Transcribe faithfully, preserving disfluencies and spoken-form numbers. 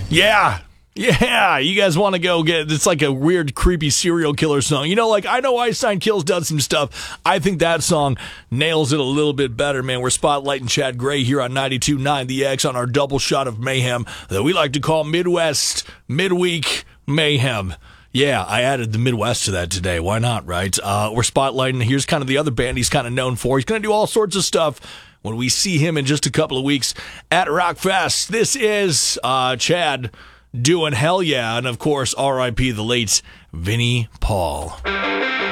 Yeah. Yeah, you guys want to go get, it's like a weird, creepy serial killer song. You know, like, I know Einstein Kills done some stuff. I think that song nails it a little bit better, man. We're spotlighting Chad Gray here on ninety-two point nine The X on our double shot of mayhem that we like to call Midwest Midweek Mayhem. Yeah, I added the Midwest to that today. Why not, right? Uh, we're spotlighting. Here's kind of the other band he's kind of known for. He's going to do all sorts of stuff when we see him in just a couple of weeks at Rockfest. This is uh, Chad doing Hell Yeah, and of course, R I P the late Vinnie Paul.